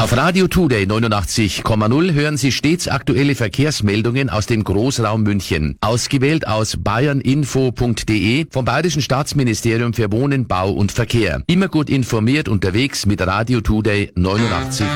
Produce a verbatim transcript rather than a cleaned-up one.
Auf Radio Today neunundachtzig Komma null hören Sie stets aktuelle Verkehrsmeldungen aus dem Großraum München. Ausgewählt aus bayerninfo punkt de vom Bayerischen Staatsministerium für Wohnen, Bau und Verkehr. Immer gut informiert unterwegs mit Radio Today neunundachtzig.